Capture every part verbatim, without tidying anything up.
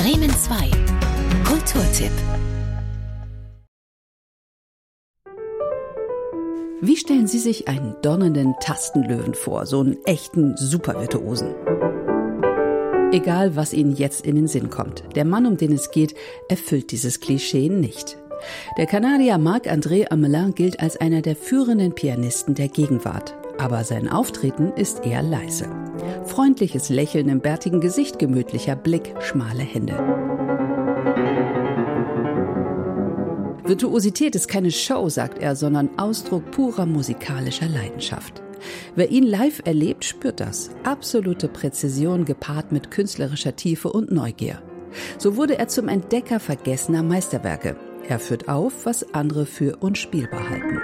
Bremen zwei. Kulturtipp. Wie stellen Sie sich einen donnernden Tastenlöwen vor, so einen echten Supervirtuosen? Egal, was Ihnen jetzt in den Sinn kommt, der Mann, um den es geht, erfüllt dieses Klischee nicht. Der Kanadier Marc-André Amelin gilt als einer der führenden Pianisten der Gegenwart. Aber sein Auftreten ist eher leise. Freundliches Lächeln im bärtigen Gesicht, gemütlicher Blick, schmale Hände. Virtuosität ist keine Show, sagt er, sondern Ausdruck purer musikalischer Leidenschaft. Wer ihn live erlebt, spürt das. Absolute Präzision gepaart mit künstlerischer Tiefe und Neugier. So wurde er zum Entdecker vergessener Meisterwerke. Er führt auf, was andere für unspielbar halten.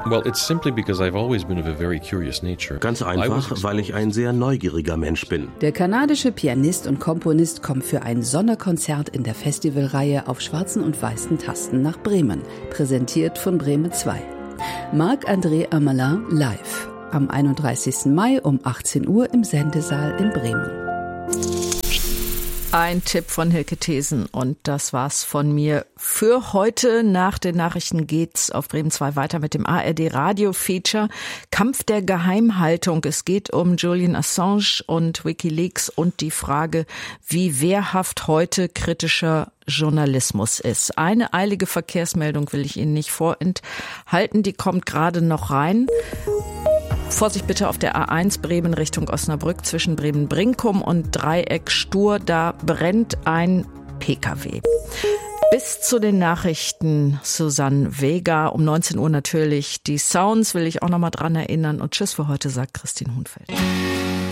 Ganz einfach, weil ich ein sehr neugieriger Mensch bin. Der kanadische Pianist und Komponist kommt für ein Sonderkonzert in der Festivalreihe auf schwarzen und weißen Tasten nach Bremen, präsentiert von Bremen zwei. Marc-André Amelin live am einunddreißigsten Mai um achtzehn Uhr im Sendesaal in Bremen. Ein Tipp von Hilke Thesen und das war's von mir für heute. Nach den Nachrichten geht's auf Bremen zwei weiter mit dem A R D Radio Feature Kampf der Geheimhaltung. Es geht um Julian Assange und WikiLeaks und die Frage, wie wehrhaft heute kritischer Journalismus ist. Eine eilige Verkehrsmeldung will ich Ihnen nicht vorenthalten, die kommt gerade noch rein. Vorsicht bitte auf der A eins Bremen Richtung Osnabrück zwischen Bremen-Brinkum und Dreieck Stur. Da brennt ein P K W. Bis zu den Nachrichten Susanne Vega. Um neunzehn Uhr natürlich die Sounds, will ich auch noch mal dran erinnern. Und tschüss für heute, sagt Christine Hunfeld.